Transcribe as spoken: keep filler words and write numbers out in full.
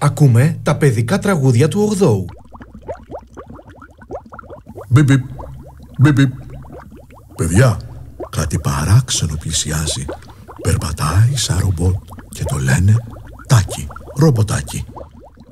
Ακούμε τα παιδικά τραγούδια του ογδόου. Μπιπ, μπιπ, μπιπ, μπιπ. Παιδιά, κάτι παράξενο πλησιάζει. Περπατάει σαν ρομπότ και το λένε Τάκι, ρομποτάκι.